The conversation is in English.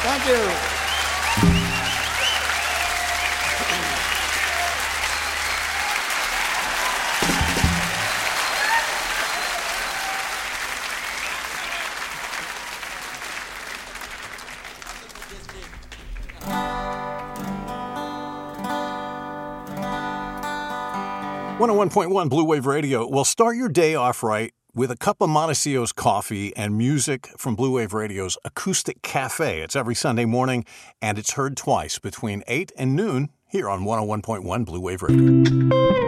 Thank you. 101.1 Blue Wave Radio. Well, start your day off right with a cup of Montecito's coffee and music from Blue Wave Radio's Acoustic Cafe. It's every Sunday morning, and it's heard twice between 8 and noon here on 101.1 Blue Wave Radio.